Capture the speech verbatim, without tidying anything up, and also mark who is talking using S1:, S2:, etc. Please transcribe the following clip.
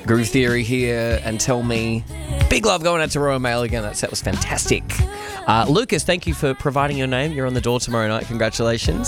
S1: Groove Theory here, and Tell Me. Big love going out to Royal Mail again. That set was fantastic. Uh, Lucas, thank you for providing your name. You're on the door tomorrow night. Congratulations.